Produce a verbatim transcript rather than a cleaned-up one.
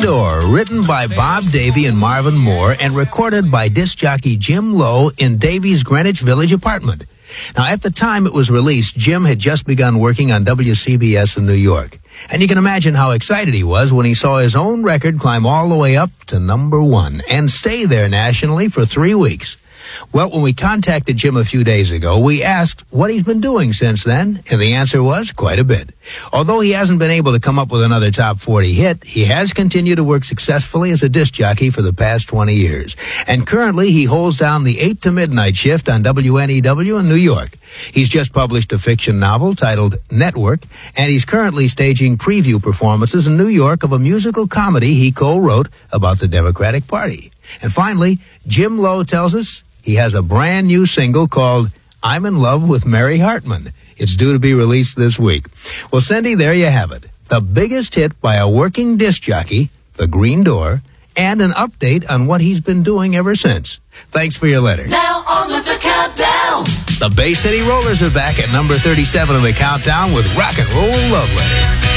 Door, written by Bob Davey and Marvin Moore and recorded by disc jockey Jim Lowe in Davey's Greenwich Village apartment. Now, at the time it was released, Jim had just begun working on W C B S in New York. And you can imagine how excited he was when he saw his own record climb all the way up to number one and stay there nationally for three weeks. Well, when we contacted Jim a few days ago, we asked what he's been doing since then, and the answer was quite a bit. Although he hasn't been able to come up with another top forty hit, he has continued to work successfully as a disc jockey for the past twenty years. And currently, he holds down the eight to midnight shift on W N E W in New York. He's just published a fiction novel titled Network, and he's currently staging preview performances in New York of a musical comedy he co-wrote about the Democratic Party. And finally, Jim Lowe tells us he has a brand new single called I'm in Love with Mary Hartman. It's due to be released this week. Well, Cindy, there you have it. The biggest hit by a working disc jockey, The Green Door, and an update on what he's been doing ever since. Thanks for your letter. Now on with the countdown. The Bay City Rollers are back at number thirty-seven on the countdown with Rock and Roll Love Letter.